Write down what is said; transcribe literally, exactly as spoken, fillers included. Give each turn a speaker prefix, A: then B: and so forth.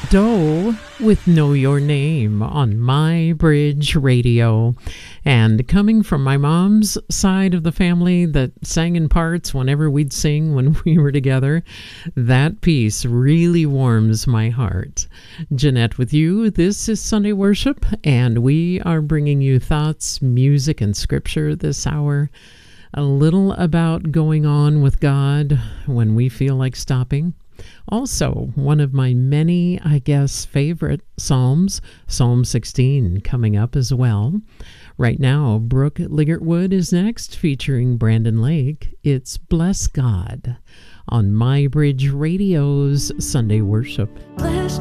A: Doe with Know Your Name on My Bridge Radio. And coming from my mom's side of the family that sang in parts whenever we'd sing when we were together, that piece really warms my heart. Jeanette with you. This is Sunday Worship, and we are bringing you thoughts, music, and scripture this hour. A little about going on with God when we feel like stopping. Also, one of my many, I guess, favorite Psalms, Psalm sixteen, coming up as well. Right now, Brooke Ligertwood is next, featuring Brandon Lake. It's Bless God on My Bridge Radio's Sunday Worship. Bless